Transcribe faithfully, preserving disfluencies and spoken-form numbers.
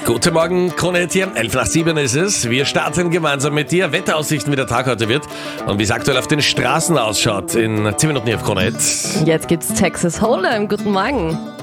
Guten Morgen, Krone hier. elf nach sieben ist es. Wir starten gemeinsam mit dir. Wetteraussichten, wie der Tag heute wird und wie es aktuell auf den Straßen ausschaut. In zehn Minuten hier auf Krone. Jetzt gibt's Texas Hold'em. Guten Morgen.